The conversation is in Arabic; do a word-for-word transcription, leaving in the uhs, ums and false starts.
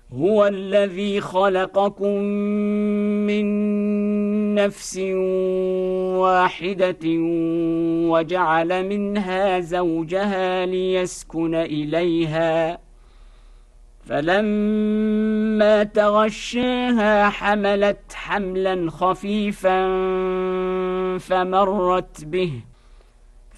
هو الذي خلقكم من نفس واحدة وجعل منها زوجها ليسكن إليها فلما تغشاها حملت حملا خفيفا فمرت به